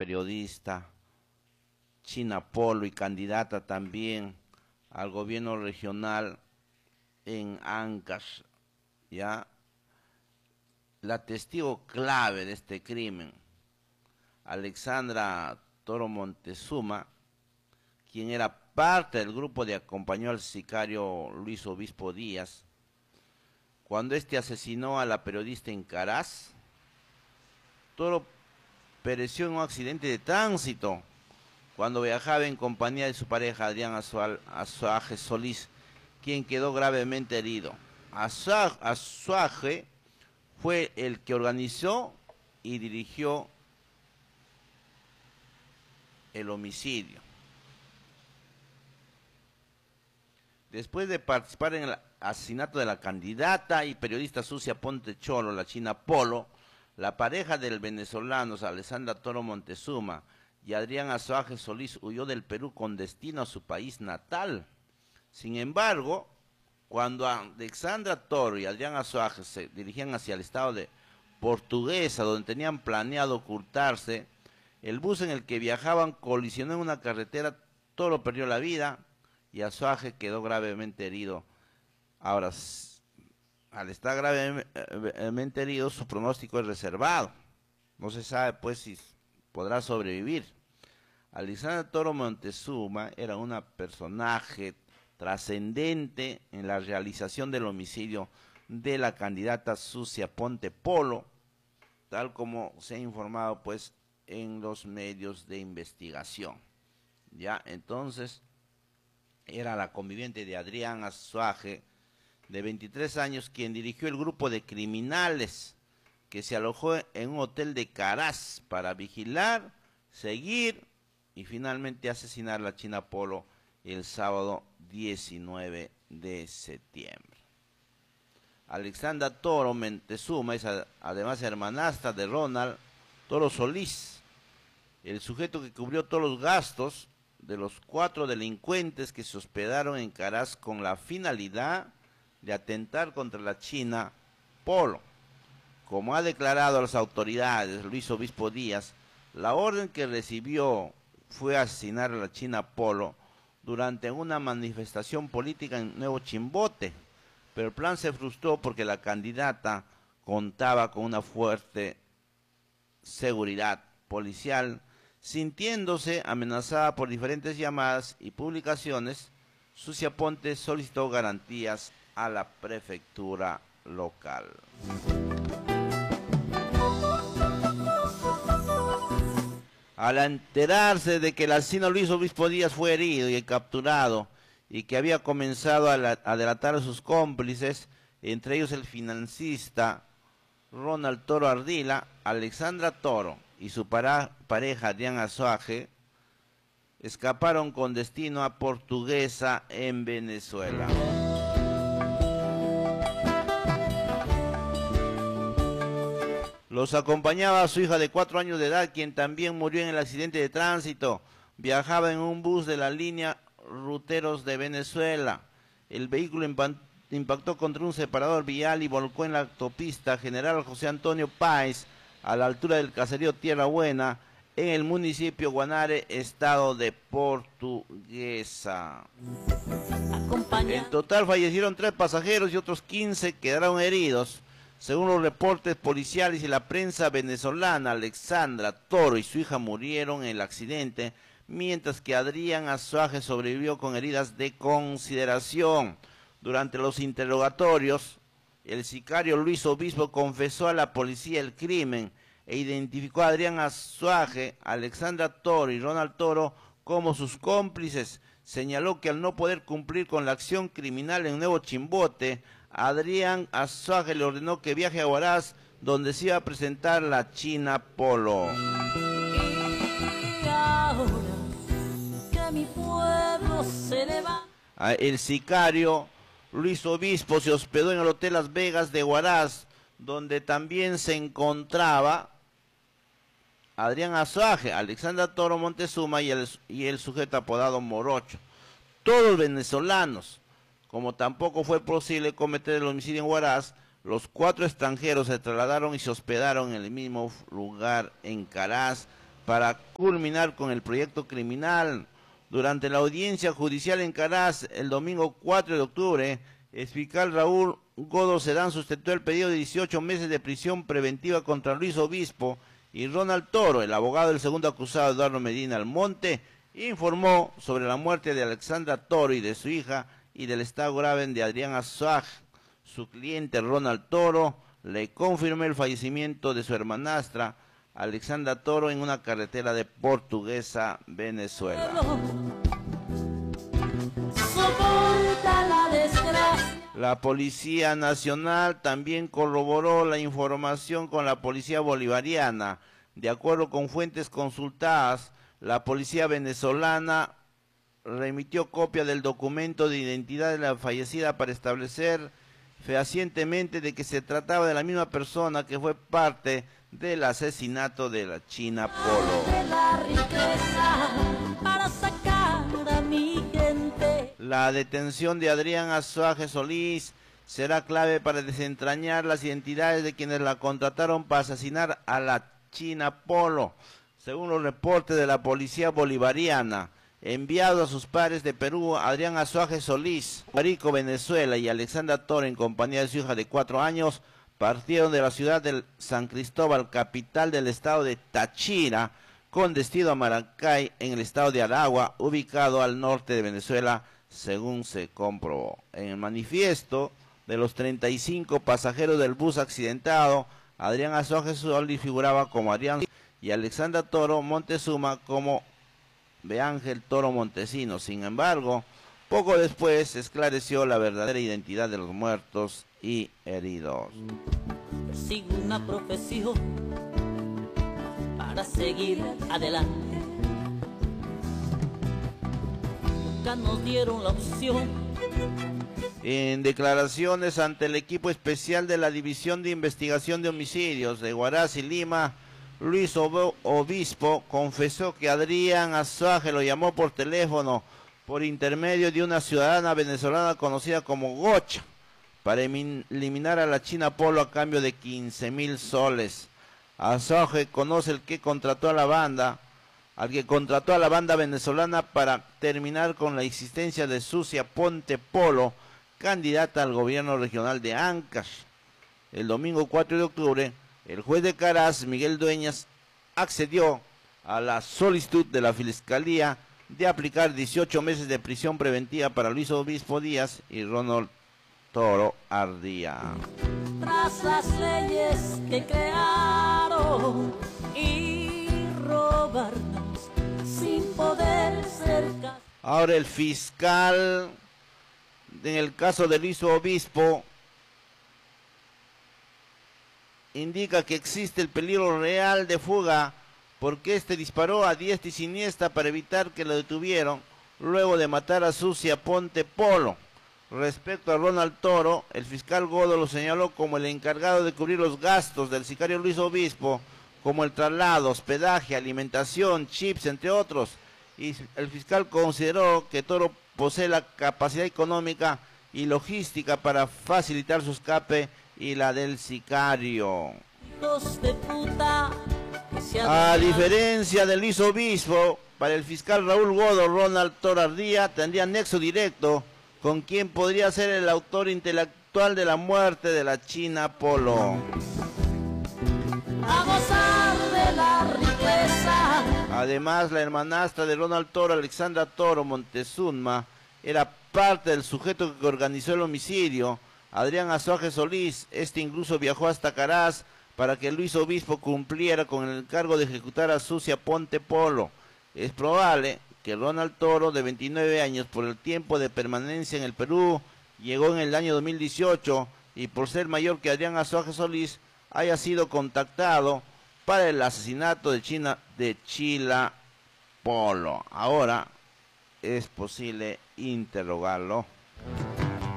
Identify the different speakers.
Speaker 1: periodista China Polo y candidata también al gobierno regional en Ancash, ya. La testigo clave de este crimen, Alexandra Toro Montezuma, quien era parte del grupo que acompañó al sicario Luis Obispo Díaz, cuando este asesinó a la periodista en Caraz. Toro pereció en un accidente de tránsito cuando viajaba en compañía de su pareja Adrián Azuaje Solís, quien quedó gravemente herido. Azuaje fue el que organizó y dirigió el homicidio. Después de participar en el asesinato de la candidata y periodista Sucia Ponte Cholo, la China Polo, la pareja del venezolano Alexandra Toro Montezuma y Adrián Azuaje Solís huyó del Perú con destino a su país natal. Sin embargo, cuando Alexandra Toro y Adrián Azuaje se dirigían hacia el estado de Portuguesa, donde tenían planeado ocultarse, el bus en el que viajaban colisionó en una carretera. Toro perdió la vida y Azuaje quedó gravemente herido. Ahora, al estar gravemente herido, su pronóstico es reservado. No se sabe pues si podrá sobrevivir. Alexandra Toro Montezuma era una personaje trascendente en la realización del homicidio de la candidata Sucia Ponte Polo, tal como se ha informado pues en los medios de investigación. Ya, entonces, era la conviviente de Adrián Azuaje, de 23 años, quien dirigió el grupo de criminales que se alojó en un hotel de Caraz para vigilar, seguir y finalmente asesinar a la China Polo el sábado 19 de septiembre. Alexandra Toro Montezuma es además hermanastra de Ronald Toro Solís, el sujeto que cubrió todos los gastos de los 4 delincuentes que se hospedaron en Caraz con la finalidad de atentar contra la China Polo. Como ha declarado a las autoridades Luis Obispo Díaz, la orden que recibió fue asesinar a la China Polo durante una manifestación política en Nuevo Chimbote, pero el plan se frustró porque la candidata contaba con una fuerte seguridad policial. Sintiéndose amenazada por diferentes llamadas y publicaciones, Sucia Ponte solicitó garantías a la prefectura local. Al enterarse de que el asesino Luis Obispo Díaz fue herido y capturado y que había comenzado a delatar a sus cómplices, entre ellos el financista Ronald Toro Ardila, Alexandra Toro y su pareja Adrián Azuaje escaparon con destino a Portuguesa en Venezuela. Los acompañaba su hija de 4 años de edad, quien también murió en el accidente de tránsito. Viajaba en un bus de la línea Ruteros de Venezuela. El vehículo impactó contra un separador vial y volcó en la autopista General José Antonio Páez, a la altura del caserío Tierra Buena, en el municipio Guanare, estado de Portuguesa. En total fallecieron 3 pasajeros y otros 15 quedaron heridos. Según los reportes policiales y la prensa venezolana, Alexandra Toro y su hija murieron en el accidente, mientras que Adrián Azuaje sobrevivió con heridas de consideración. Durante los interrogatorios, el sicario Luis Obispo confesó a la policía el crimen e identificó a Adrián Azuaje, Alexandra Toro y Ronald Toro como sus cómplices. Señaló que al no poder cumplir con la acción criminal en Nuevo Chimbote, Adrián Azuaje le ordenó que viaje a Huaraz, donde se iba a presentar la China Polo.
Speaker 2: Y ahora que mi pueblo se levanta.
Speaker 1: El sicario Luis Obispo se hospedó en el Hotel Las Vegas de Huaraz, donde también se encontraba Adrián Azuaje, Alexandra Toro Montezuma y el sujeto apodado Morocho, todos venezolanos. Como tampoco fue posible cometer el homicidio en Huaraz, los 4 extranjeros se trasladaron y se hospedaron en el mismo lugar en Caraz, para culminar con el proyecto criminal. Durante la audiencia judicial en Caraz, el domingo 4 de octubre, el fiscal Raúl Godo Sedán sustentó el pedido de 18 meses de prisión preventiva contra Luis Obispo y Ronald Toro. El abogado del segundo acusado, Eduardo Medina Almonte, informó sobre la muerte de Alexandra Toro y de su hija y del estado grave de Adrián Azuaj. Su cliente Ronald Toro le confirmó el fallecimiento de su hermanastra Alexandra Toro en una carretera de Portuguesa, Venezuela. La Policía Nacional también corroboró la información con la Policía Bolivariana. De acuerdo con fuentes consultadas, la Policía Venezolana remitió copia del documento de identidad de la fallecida para establecer fehacientemente de que se trataba de la misma persona que fue parte del asesinato de la China Polo. La detención de Adrián Azuaje Solís será clave para desentrañar las identidades de quienes la contrataron para asesinar a la China Polo. Según los reportes de la Policía Bolivariana, enviado a sus pares de Perú, Adrián Azuaje Solís, Marico, Venezuela, y Alexandra Toro, en compañía de su hija de 4 años, partieron de la ciudad de San Cristóbal, capital del estado de Táchira, con destino a Maracay, en el estado de Aragua, ubicado al norte de Venezuela, según se comprobó. En el manifiesto de los 35 pasajeros del bus accidentado, Adrián Azuaje Solís figuraba como Adrián y Alexandra Toro Montezuma como de Ángel Toro Montesino. Sin embargo, poco después se esclareció la verdadera identidad de los muertos y heridos.
Speaker 2: Persigo una profesión para seguir adelante. Nunca nos dieron la opción.
Speaker 1: En declaraciones ante el equipo especial de la División de Investigación de Homicidios de Huaraz y Lima, Luis Obispo confesó que Adrián Azuaje lo llamó por teléfono por intermedio de una ciudadana venezolana conocida como Gocha para eliminar a la China Polo a cambio de 15,000 soles. Azuaje conoce al que contrató a la banda venezolana para terminar con la existencia de Sucia Ponte Polo, candidata al gobierno regional de Ancash. El domingo 4 de octubre, el juez de Caraz, Miguel Dueñas, accedió a la solicitud de la Fiscalía de aplicar 18 meses de prisión preventiva para Luis Obispo Díaz y Ronald Toro Ardía.
Speaker 2: Tras las leyes que crearon y robarnos sin poder ser castigados.
Speaker 1: Ahora el fiscal, en el caso de Luis Obispo, indica que existe el peligro real de fuga porque este disparó a diestra y siniestra para evitar que lo detuvieran luego de matar a Sucia Ponte Polo. Respecto a Ronald Toro, el fiscal Godo lo señaló como el encargado de cubrir los gastos del sicario Luis Obispo, como el traslado, hospedaje, alimentación, chips, entre otros. Y el fiscal consideró que Toro posee la capacidad económica y logística para facilitar su escape y la del sicario. A diferencia de Luis Obispo, para el fiscal Raúl Godo, Ronald Toro Ardía tendría nexo directo con quien podría ser el autor intelectual de la muerte de la China Polo.
Speaker 2: A gozar de la riqueza.
Speaker 1: Además, la hermanastra de Ronald Toro, Alexandra Toro Montezuma, era parte del sujeto que organizó el homicidio, Adrián Azuaje Solís. Este incluso viajó hasta Caraz para que Luis Obispo cumpliera con el encargo de ejecutar a Sucia Ponte Polo. Es probable que Ronald Toro, de 29 años, por el tiempo de permanencia en el Perú, llegó en el año 2018 y por ser mayor que Adrián Azuaje Solís, haya sido contactado para el asesinato de Chila Polo. Ahora es posible interrogarlo.